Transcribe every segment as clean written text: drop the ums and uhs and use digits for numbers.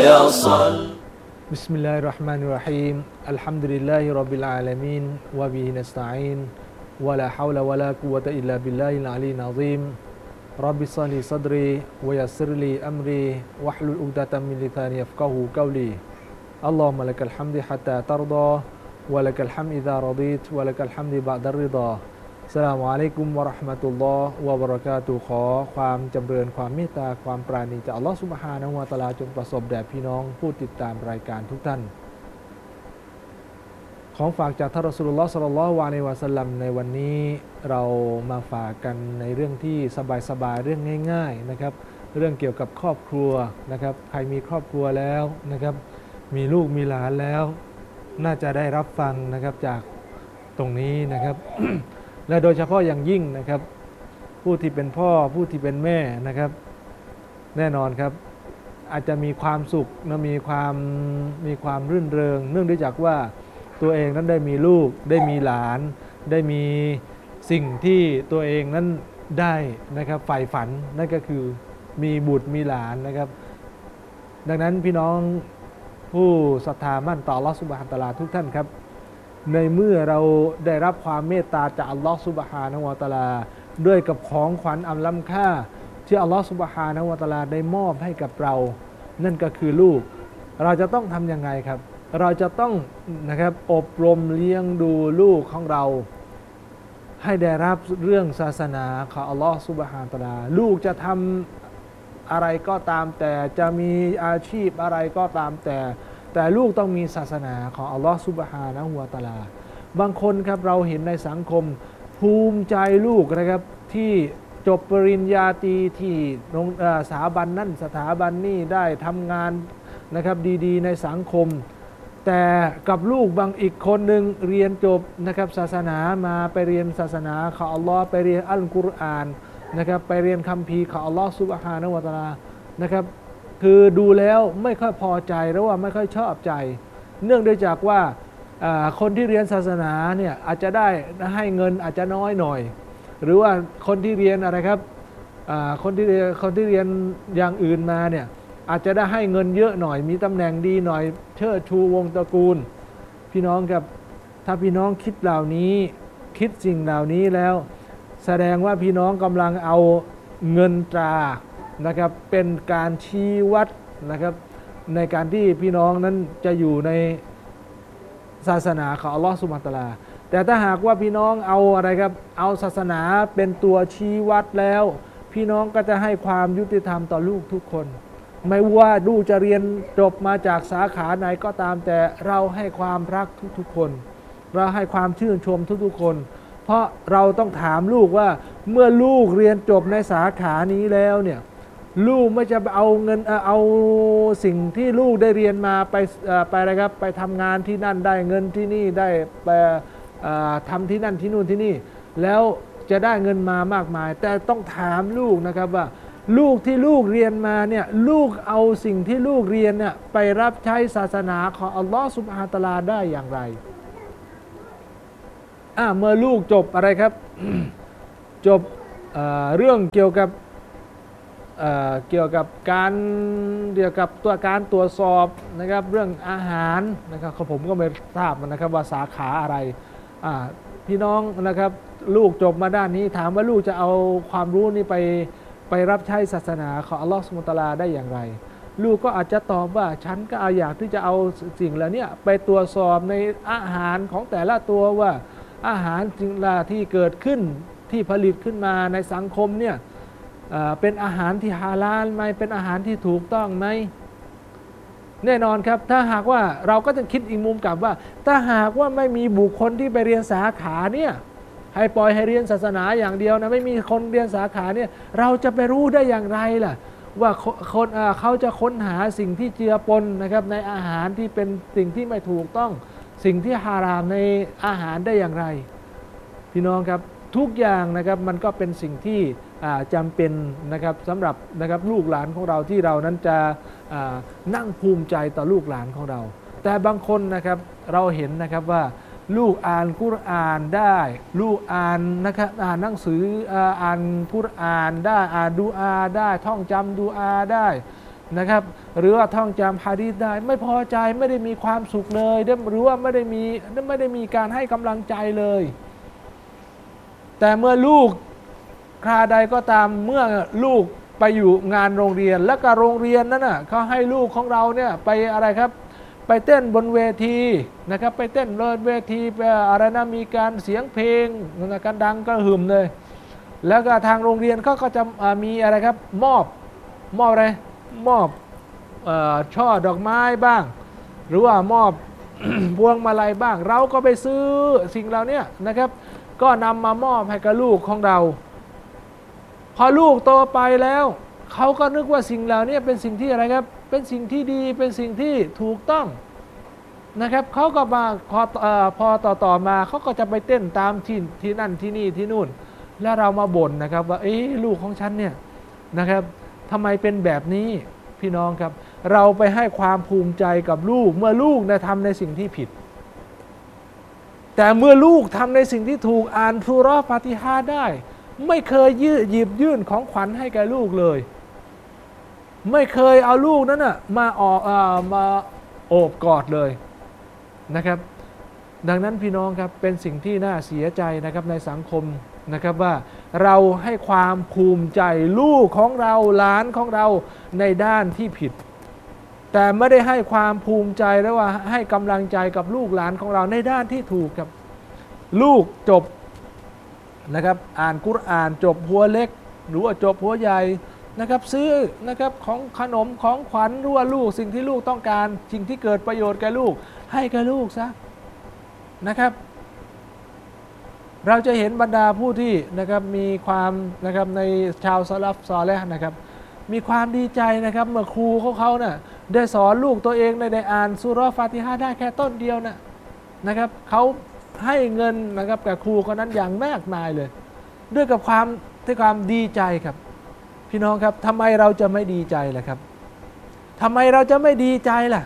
بسم الله الرحمن الرحيم الحمد لله رب العالمين وبه نستعين ولا حول ولا قوة إلا بالله العلي العظيم رب اشرح لي صدري ويسر لي أمري واحلل عقدة من لساني يفقهوا قولي اللهم لك الحمد حتى ترضى ولك الحمد إذا رضيت ولك الحمد بعد الرضاอัสสลามุอะลัยกุมวะเราะห์มะตุลลอฮ์วะบะเราะกาตุฮ์ขอความจำเริญความเมตตาความปราณีจากอัลลอฮ์ซุบฮานะฮูวะตะอาลาจงประสบแด่พี่น้องผู้ติดตามรายการทุกท่านของฝากจากท่านรอซูลุลลอฮ์ ศ็อลลัลลอฮุอะลัยฮิวะซัลลัมในวันนี้เรามาฝากกันในเรื่องที่สบายๆเรื่องง่ายๆนะครับเรื่องเกี่ยวกับครอบครัวนะครับใครมีครอบครัวแล้วนะครับมีลูกมีหลานแล้วน่าจะได้รับฟังนะครับจากตรงนี้นะครับ และโดยเฉพาะอย่างยิ่งนะครับผู้ที่เป็นพ่อผู้ที่เป็นแม่นะครับแน่นอนครับอาจจะมีความสุขและมีความรื่นเริงเนื่องด้วยจากว่าตัวเองนั้นได้มีลูกได้มีหลานได้มีสิ่งที่ตัวเองนั้นได้นะครับใฝ่ฝันนั่นก็คือมีบุตรมีหลานนะครับดังนั้นพี่น้องผู้ศรัทธามั่นต่ออัลเลาะห์ซุบฮานะฮูวะตะอาลาทุกท่านครับในเมื่อเราได้รับความเมตตาจากอัลลอฮฺซุบฮานะฮูวะตะอาลาด้วยกับของขวัญอันล้ำค่าที่อัลลอฮฺซุบฮานะฮูวะตะอาลาได้มอบให้กับเรานั่นก็คือลูกเราจะต้องทำยังไงครับเราจะต้องนะครับอบรมเลี้ยงดูลูกของเราให้ได้รับเรื่องศาสนาของอัลลอฮฺซุบฮานะฮูวะตะอาลาลูกจะทำอะไรก็ตามแต่จะมีอาชีพอะไรก็ตามแต่ลูกต้องมีศาสนาของอัลลอฮฺซุบฮานะฮูวะตะอาลาบางคนครับเราเห็นในสังคมภูมิใจลูกนะครับที่จบปริญญาตรีที่สถาบันนั่นสถาบันนี่ได้ทำงานนะครับดีๆในสังคมแต่กับลูกบางอีกคนหนึ่งเรียนจบนะครับศาสนามาไปเรียนศาสนาของอัลลอฮ์ไปเรียนอัลกุรอานนะครับไปเรียนคัมภีร์ของอัลลอฮ์ซุบฮานะฮูวะตะอาลานะครับคือดูแล้วไม่ค่อยพอใจหรือว่าไม่ค่อยชอบใจเนื่องด้วยจากว่าคนที่เรียนศาสนาเนี่ยอาจจะได้ให้เงินอาจจะน้อยหน่อยหรือว่าคนที่เรียนอะไรครับคนที่เรียนอย่างอื่นมาเนี่ยอาจจะได้ให้เงินเยอะหน่อยมีตำแหน่งดีหน่อยเชิดชูวงตระกูลพี่น้องครับถ้าพี่น้องคิดเหล่านี้คิดสิ่งเหล่านี้แล้วแสดงว่าพี่น้องกำลังเอาเงินตรานะครับเป็นการชี้วัดนะครับในการที่พี่น้องนั้นจะอยู่ในศาสนาของอัลลอฮฺซุบฮานะฮูวะตะอาลาแต่ถ้าหากว่าพี่น้องเอาอะไรครับเอาศาสนาเป็นตัวชี้วัดแล้วพี่น้องก็จะให้ความยุติธรรมต่อลูกทุกคนไม่ว่าลูกจะเรียนจบมาจากสาขาไหนก็ตามแต่เราให้ความรักทุกๆคนเราให้ความชื่นชมทุกๆคนเพราะเราต้องถามลูกว่าเมื่อลูกเรียนจบในสาขานี้แล้วเนี่ยลูกไม่จะเอาเงินเอาสิ่งที่ลูกได้เรียนมาไปอะไรครับไปทำงานที่นั่นได้เงินที่นี่ได้ไปทำที่นั่นที่นู่นที่นี่แล้วจะได้เงินมามากมายแต่ต้องถามลูกนะครับว่าลูกที่ลูกเรียนมาเนี่ยลูกเอาสิ่งที่ลูกเรียนเนี่ยไปรับใช้ศาสนาของอัลลอฮฺซุบฮานะฮูวะตะอาลาได้อย่างไรเมื่อลูกจบอะไรครับ จบเรื่องเกี่ยวกับตัวการตรวจสอบนะครับเรื่องอาหารนะครับผมก็ไม่ทราบนะครับว่าสาขาอะไรพี่น้องนะครับลูกจบมาด้านนี้ถามว่าลูกจะเอาความรู้นี้ไปรับใช้ศาสนาของอัลลอฮฺซุบฮานะฮูวะตะอาลาได้อย่างไรลูกก็อาจจะตอบว่าฉันก็อยากที่จะเอาสิ่งเหล่านี้ไปตรวจสอบในอาหารของแต่ละตัวว่าอาหารสิ่งที่เกิดขึ้นที่ผลิตขึ้นมาในสังคมเนี่ยเป็นอาหารที่ฮาลาลไหมเป็นอาหารที่ถูกต้องไหมแน่นอนครับถ้าหากว่าเราก็จะคิดอีกมุมกลับว่าถ้าหากว่าไม่มีบุคคลที่ไปเรียนสาขาเนี่ยให้ปล่อยให้เรียนศาสนาอย่างเดียวนะไม่มีคนเรียนสาขาเนี่ยเราจะไปรู้ได้อย่างไรล่ะว่าคนเขาจะค้นหาสิ่งที่เจือปนนะครับในอาหารที่เป็นสิ่งที่ไม่ถูกต้องสิ่งที่ฮารามในอาหารได้อย่างไรพี่น้องครับทุกอย่างนะครับมันก็เป็นสิ่งที่จำเป็นนะครับสำหรับนะครับลูกหลานของเราที่เรานั้นจะนั่งภูมิใจต่อลูกหลานของเราแต่บางคนนะครับเราเห็นนะครับว่าลูกอ่านกุรอานได้ลูกอ่านนะครับอ่านหนังสืออ่านกุรอานได้อ่านดูอาได้ท่องจำดูอาได้นะครับหรือว่าท่องจำหะดีษได้ไม่พอใจไม่ได้มีความสุขเลยหรือว่าไม่ได้มีการให้กำลังใจเลย แต่เมื่อลูกคราใดก็ตามเมื่อลูกไปอยู่งานโรงเรียนแล้วก็โรงเรียนนั้นน่ะเขาให้ลูกของเราเนี่ยไปอะไรครับไปเต้นบนเวทีนะครับไปเต้นบนเวทีไปอะไรนะมีการเสียงเพลงกันดังก็หึมเลยแล้วก็ทางโรงเรียนเขาก็จะมีอะไรครับมอบอะไรมอบช่อดอกไม้บ้างหรือว่ามอบ พวงมาลัยบ้างเราก็ไปซื้อสิ่งเหล่านี้นะครับก็นำมามอบให้กับลูกของเราพอลูกโตไปแล้วเขาก็นึกว่าสิ่งเหล่านี้เป็นสิ่งที่อะไรครับเป็นสิ่งที่ดีเป็นสิ่งที่ถูกต้องนะครับเขาก็มาพอต่อมาเขาก็จะไปเต้นตามที่นั่นที่นี่ที่นู่นแล้วเรามาบ่นนะครับว่าลูกของฉันเนี่ยนะครับทำไมเป็นแบบนี้พี่น้องครับเราไปให้ความภูมิใจกับลูกเมื่อลูกทำในสิ่งที่ผิดแต่เมื่อลูกทำในสิ่งที่ถูกอ่านซูเราะห์ฟาติฮาได้ไม่เคยหยิบยื่นของขวัญให้แก่ลูกเลยไม่เคยเอาลูกนั้นน่ะมาโอบกอดเลยนะครับดังนั้นพี่น้องครับเป็นสิ่งที่น่าเสียใจนะครับในสังคมนะครับว่าเราให้ความภูมิใจลูกของเราหลานของเราในด้านที่ผิดแต่ไม่ได้ให้ความภูมิใจและว่าให้กำลังใจกับลูกหลานของเราในด้านที่ถูกครับลูกจบนะครับอ่านกุรอานจบหัวเล็กหรือว่าจบหัวใหญ่นะครับซื้อนะครับของขนมของขวัญหรือว่าลูกสิ่งที่ลูกต้องการสิ่งที่เกิดประโยชน์แก่ลูกให้แก่ลูกซะนะครับเราจะเห็นบรรดาผู้ที่นะครับมีความนะครับในชาวซอลัฟซอเลห์นะครับมีความดีใจนะครับเมื่อครูของเขาเนี่ยได้สอนลูกตัวเองได้อ่านซูเราะห์ฟาติฮะห์ได้แค่ต้นเดียวนะครับเขาให้เงินนะครับกับครูคนนั้นอย่างมากมายเลยด้วยกับความดีใจครับพี่น้องครับทำไมเราจะไม่ดีใจล่ะครับทำไมเราจะไม่ดีใจล่ะ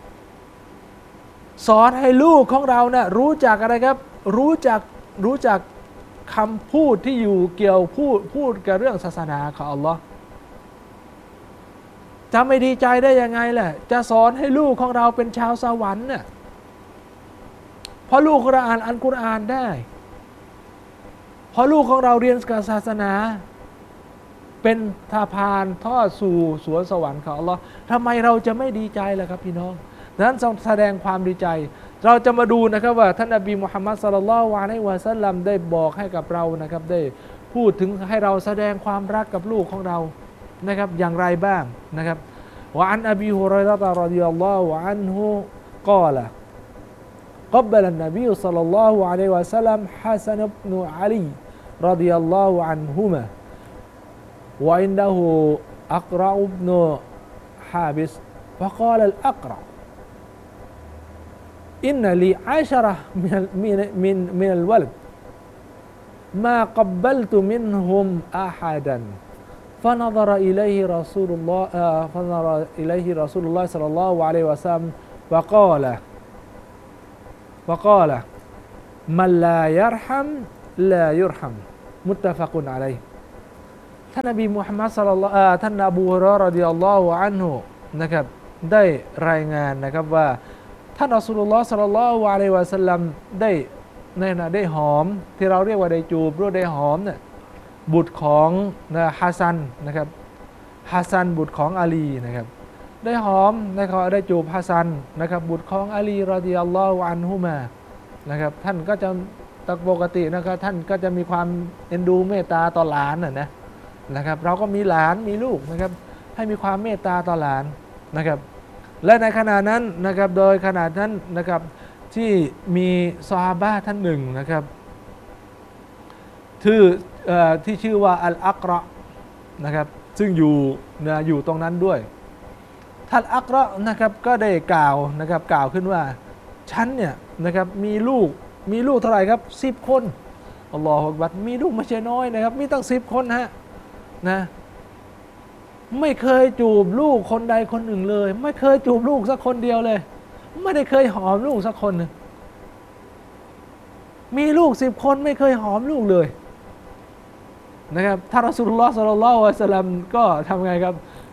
สอนให้ลูกของเราเนี่ยรู้จักอะไรครับรู้จักคำพูดที่อยู่เกี่ยวพูดกับเรื่องศาสนาของอัลลอฮ์จะไม่ดีใจได้ยังไงล่ะจะสอนให้ลูกของเราเป็นชาวสวรรค์เนี่ยเพราะลูกของเราอ่านอัลกุรอานได้เพราะลูกของเราเรียนศาสนาเป็นทางผ่านทอดสู่สวนสวรรค์ของอัลลอฮ์ทำไมเราจะไม่ดีใจล่ะครับพี่น้องดังนั้นต้องแสดงความดีใจเราจะมาดูนะครับว่าท่านนบีมุฮัมมัดศ็อลลัลลอฮุอะลัยฮิวะซัลลัมได้บอกให้กับเรานะครับได้พูดถึงให้เราแสดงความรักกับลูกของเรานะครับอย่างไรบ้างนะครับวะอันอบีฮุรอยเราะฮ์รอฎิยัลลอฮุอันฮุกล่าวقبل النبي صلى الله عليه وسلم حسن بن علي رضي الله عنهما وعنده أقرع بن حابس فقال الأقرع إن لي 10 من الولد ما قبلت منهم أحدا فنظر إليه رسول الله صلى الله عليه وسلم وقال من لا يرحم لا يرحم متفق عليه ท่านนบีมุฮัมมัดศ็อลลัลลอฮุท่านอบูฮุรอยเราะฮ์รอฎิยัลลอฮุอันฮุนะครับได้รายงานนะครับว่าท่านรอซูลุลลอฮ์ศ็อลลัลลอฮุอะลัยฮิวะซัลลัมได้หอมที่เราเรียกว่าได้จูบหรือได้หอมเนี่ยบุตรของฮัสซันนะครับฮัสซันบุตรของอาลีนะครับได้หอมได้จูบฮัสซันนะครับบุตรของอาลีรอฎิยัลลอฮุอันฮุมานะครับท่านก็จะปกตินะครับท่านก็จะมีความเอ็นดูเมตตาต่อหลานนะครับเราก็มีหลานมีลูกนะครับให้มีความเมตตาต่อหลานนะครับและในขณะนั้นนะครับโดยขณะนั้นนะครับที่มีซอฮาบะห์ท่านหนึ่งนะครับที่ชื่อว่าอัลอักเราะห์นะครับซึ่งอยู่ตรงนั้นด้วยท่านอักเราะห์นะครับก็ได้กล่าวขึ้นว่าฉันเนี่ยนะครับมีลูกเท่าไหร่ครับ10 คนอัลลอฮฺอักบัรมีลูกไม่ใช่น้อยนะครับมีตั้ง10 คนนะไม่เคยจูบลูกคนใดคนหนึ่งเลยไม่เคยจูบลูกสักคนเดียวเลยไม่ได้เคยหอมลูกสักคนนึงมีลูก10 คนไม่เคยหอมลูกเลยนะครับท่านรอซูลุลลอฮ์ ศ็อลลัลลอฮุอะลัยฮิวะซัลลัมก็ทำไงครับ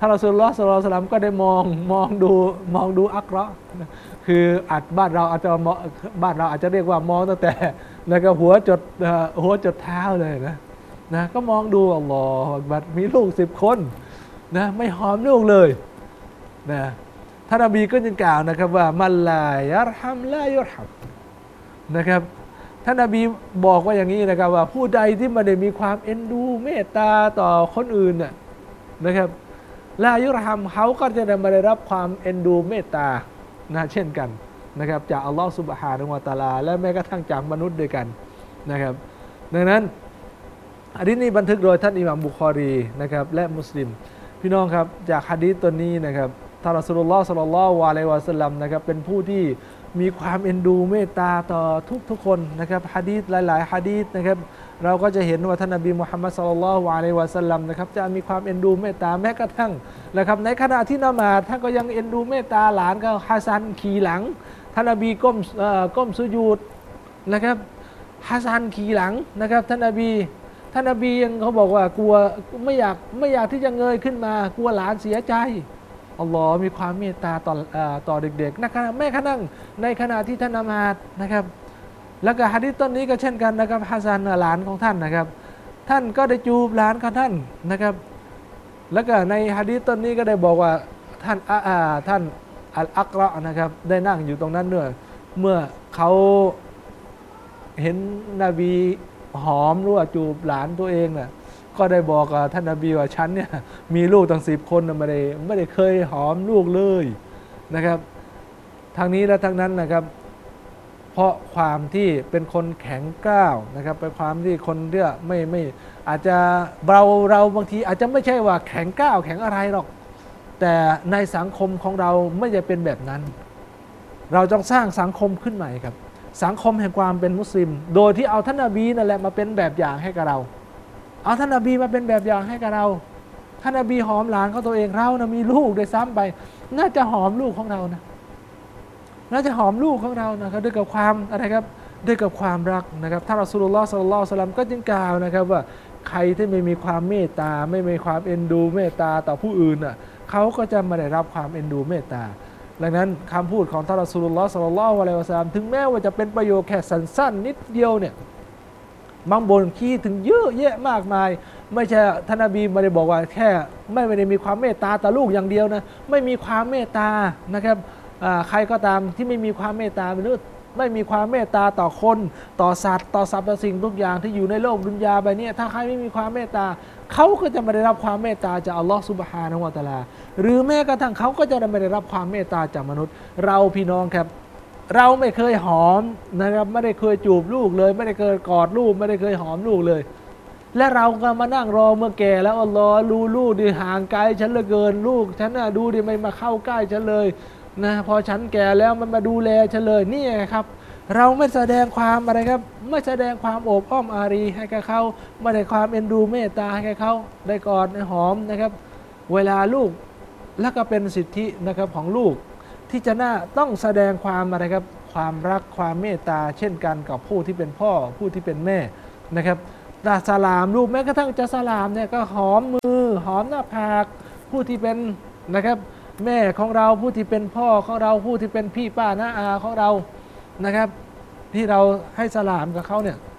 ท่านรอซูลุลลอฮ์ ศ็อลลัลลอฮุอะลัยฮิวะซัลลัมก็ได้มองดูอักเราะห์คืออาจบ้านเราอาจจะเรียกว่ามองตั้งแต่แล้วก็หัวจดเท้าเลยนะก็มองดูอัลลอฮฺบัดมีลูก10 คนนะไม่หอมลูกเลยนะท่านนบีก็ยังกล่าวนะครับว่ามันลายัรฮัมลายุรฮัมนะครับท่านนบีบอกว่าอย่างนี้นะครับว่าผู้ใดที่ไม่ได้มีความเอ็นดูเมตตาต่อคนอื่นนะครับลายุรฮัมเขาก็จะไม่ได้รับความเอ็นดูเมตตานะเช่นกันนะครับจากอัลลอฮฺซุบฮานะฮูวะตะอาลาและแม้กระทั่งจากมนุษย์ด้วยกันนะครับดังนั้นหะดีษนี้บันทึกโดยท่านอิหม่ามบุคอรีนะครับและมุสลิมพี่น้องครับจากหะดีษตัวนี้นะครับท่านรอซูลุลลอฮ์ ศ็อลลัลลอฮุอะลัยฮิวะซัลลัมนะครับเป็นผู้ที่มีความเอ็นดูเมตตาต่อทุกคนนะครับหะดีษหลายๆหะดีษนะครับเราก็จะเห็นว่าท่านนบีมุฮัมมัด ศ็อลลัลลอฮุอะลัยฮิวะซัลลัมนะครับจะมีความเอ็นดูเมตตาแม้กระทั่งนะครับในขณะที่ละหมาดท่านก็ยังเอ็นดูเมตตาหลานก็ฮะซันขี่หลังท่านนบีก้มสุญูดนะครับฮะซันขี่หลังนะครับท่านนบียังเขาบอกว่ากลัวไม่อยากที่จะเงยขึ้นมากลัวหลานเสียใจอัลลอฮ์มีความเมตตาต่อเด็กๆนะครับแม้กระทั่งในขณะที่ท่านละหมาดนะครับแล้วก็หะดีษต้นนี้ก็เช่นกันนะครับฮะซันหลานของท่านนะครับท่านก็ได้จูบหลานของท่านนะครับแล้วก็ในหะดีษต้นนี้ก็ได้บอกว่าท่านอัลอักเราะห์นะครับได้นั่งอยู่ตรงนั้นด้วยเมื่อเขาเห็นนบีหอมหรือว่าจูบหลานตัวเองน่ะก็ได้บอกกับท่านนบีว่าฉันเนี่ยมีลูกตั้ง10 คนไม่ได้เคยหอมลูกเลยนะครับทางนี้และทางนั้นนะครับเพราะความที่เป็นคนแข็งกร้าวนะครับเป็นความที่คนเรื่อไม่อาจจะเราบางทีอาจจะไม่ใช่ว่าแข็งกร้าวแข็งอะไรหรอกแต่ในสังคมของเราไม่จะเป็นแบบนั้นเราต้องสร้างสังคมขึ้นใหม่ครับสังคมแห่งความเป็นมุสลิมโดยที่เอาท่านนบีนั่นแหละมาเป็นแบบอย่างให้กับเราเอาท่านนบีมาเป็นแบบอย่างให้กับเราท่านนบีหอมหลานของตัวเองเรานะมีลูกด้วยซ้ำไปน่าจะหอมลูกของเรานะน่าจะหอมลูกของเรานะครับด้วยกับความอะไรครับด้วยกับความรักนะครับท่านรอซูลุลลอฮ์ ศ็อลลัลลอฮุอะลัยฮิวะซัลลัมก็จึงกล่าวนะครับว่าใครที่ไม่มีความเมตตาไม่มีความเอ็นดูเมตตาต่อผู้อื่นเขาก็จะไม่ได้รับความเอ็นดูเมตตาดังนั้นคำพูดของท่านรอซูลุลลอฮ์ ศ็อลลัลลอฮุอะลัยฮิวะซัลลัมถึงแม้ว่าจะเป็นประโยคแค่สั้นๆนิดเดียวเนี่ยบางบนขี้ถึงเยอะแยะมากมายไม่ใช่ท่านนบีไม่ได้บอกว่าแค่ไม่ได้มีความเมตตาต่อลูกอย่างเดียวนะไม่มีความเมตตานะครับใครก็ตามที่ไม่มีความเมตตาหรือไม่มีความเมตตาต่อคนต่อสัตว์ต่อสรรพสิ่งทุกอย่างที่อยู่ในโลกดุนยาใบนี้ถ้าใครไม่มีความเมตตาเขาก็จะไม่ได้รับความเมตตาจากอัลลอฮฺซุบฮานะฮูวะตะอาลาหรือแม้กระทั่งเขาก็จะไม่ได้รับความเมตตาจากมนุษย์เราพี่น้องครับเราไม่เคยหอมนะครับไม่ได้เคยจูบลูกเลยไม่ได้เคยกอดลูกไม่ได้เคยหอมลูกเลยและเราก็มานั่งรอเมื่อแก่แล้วอัลลอฮ์ลูกดิห่างไกลฉันเหลือเกินลูกฉันดูดิไม่มาเข้าใกล้ฉันเลยนะพอฉันแก่แล้วมันมาดูแลฉันเลยนี่ครับเราไม่แสดงความอะไรครับไม่แสดงความโอบอ้อมอารีให้กับเขาไม่ได้ความเอ็นดูเมตตาให้กับเขาได้กอดได้หอมนะครับเวลาลูกแล้วก็เป็นสิทธินะครับของลูกที่จะต้องแสดงความอะไรครับความรักความเมตตาเช่นกันกับผู้ที่เป็นพ่อผู้ที่เป็นแม่นะครับสลามลูกแม้กระทั่งจะสลามเนี่ยก็หอมมือหอมหน้าผากผู้ที่เป็นนะครับแม่ของเราผู้ที่เป็นพ่อของเราผู้ที่เป็นพี่ป้าน้าอาของเรานะครับที่เราให้สลามกับเขาเนี่ย